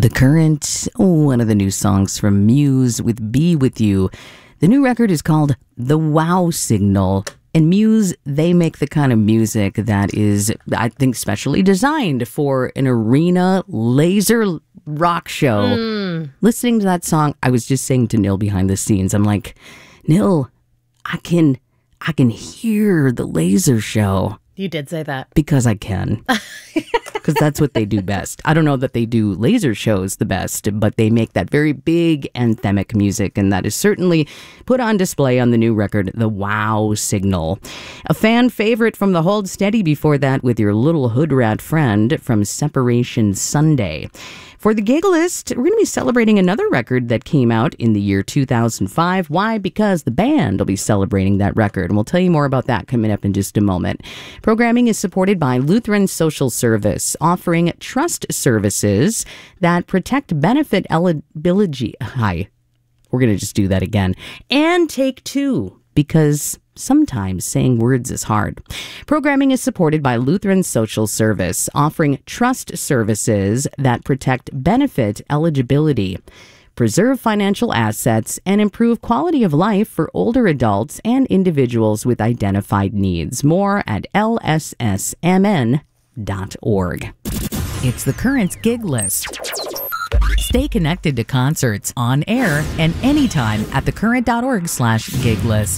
The Current, one of the new songs from Muse with Be With You. The new record is called The Wow Signal. And Muse, they make the kind of music that is, I think, specially designed for an arena laser rock show. Listening to that song, I was just saying to Nil behind the scenes, I'm like, Nil, I can hear the laser show. You did say that. Because I can. Because that's what they do best. I don't know that they do laser shows the best, but they make that very big anthemic music, and that is certainly put on display on the new record, The Wow Signal. A fan favorite from the Hold Steady before that with Your Little Hood Rat Friend from Separation Sunday. For the Gig List, we're going to be celebrating another record that came out in the year 2005. Why? Because the band will be celebrating that record, and we'll tell you more about that coming up in just a moment. Programming is supported by Lutheran Social Service, offering trust services that protect benefit eligibility. Hi, we're going to just do that again. And take two, because sometimes saying words is hard. Programming is supported by Lutheran Social Service, offering trust services that protect benefit eligibility, preserve financial assets, and improve quality of life for older adults and individuals with identified needs. More at lssmn.org. It's the Current Gig List. Stay connected to concerts on air and anytime at thecurrent.org/giglist.